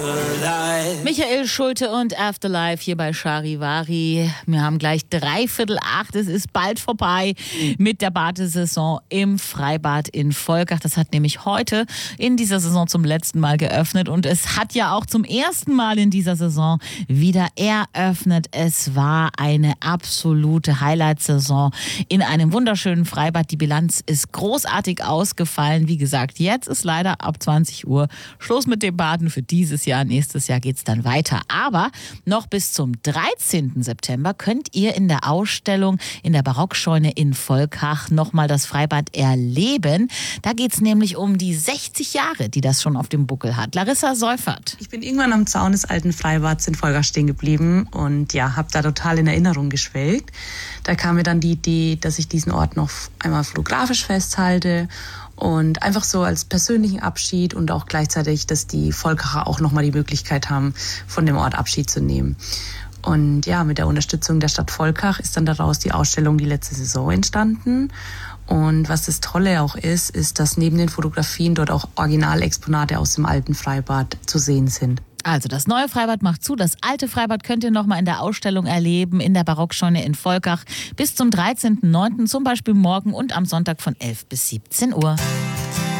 Michael Schulte und Afterlife hier bei Charivari. Wir haben gleich 7:45. Es ist bald vorbei mit der Badesaison im Freibad in Volkach. Das hat nämlich heute in dieser Saison zum letzten Mal geöffnet und es hat ja auch zum ersten Mal in dieser Saison wieder eröffnet. Es war eine absolute Highlight-Saison in einem wunderschönen Freibad. Die Bilanz ist großartig ausgefallen. Wie gesagt, jetzt ist leider ab 20 Uhr Schluss mit dem Baden für dieses Jahr. Nächstes Jahr geht's dann weiter. Aber noch bis zum 13. September könnt ihr in der Ausstellung in der Barockscheune in Volkach nochmal das Freibad erleben. Da geht's nämlich um die 60 Jahre, die das schon auf dem Buckel hat. Larissa Seufert. Ich bin irgendwann am Zaun des alten Freibads in Volkach stehen geblieben und ja, habe da total in Erinnerung geschwelgt. Da kam mir dann die Idee, dass ich diesen Ort noch einmal fotografisch festhalte und einfach so als persönlichen Abschied und auch gleichzeitig, dass die Volkacher auch nochmal die Möglichkeit haben, von dem Ort Abschied zu nehmen. Und ja, mit der Unterstützung der Stadt Volkach ist dann daraus die Ausstellung die letzte Saison entstanden. Und was das Tolle auch ist, dass neben den Fotografien dort auch Originalexponate aus dem alten Freibad zu sehen sind. Also das neue Freibad macht zu, das alte Freibad könnt ihr nochmal in der Ausstellung erleben, in der Barockscheune in Volkach bis zum 13.09., zum Beispiel morgen und am Sonntag von 11 bis 17 Uhr.